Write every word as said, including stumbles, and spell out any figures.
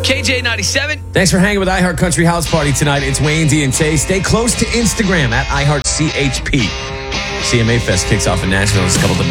K J ninety-seven. Thanks for hanging with iHeart Country House Party tonight. It's Wayne D and Tay. Stay close to Instagram at iHeartCHP. C M A Fest kicks off in Nashville in just a couple of days.